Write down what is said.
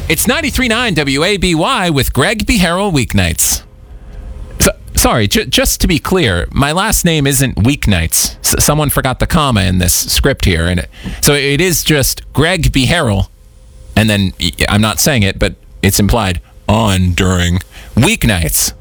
It's 93.9 WABY with Greg B. Harrell weeknights. Sorry, just to be clear, my last name isn't Weeknights. Someone forgot the comma in this script here, and so it is just Greg B. Harrell, and then I'm not saying it, but it's implied on during weeknights.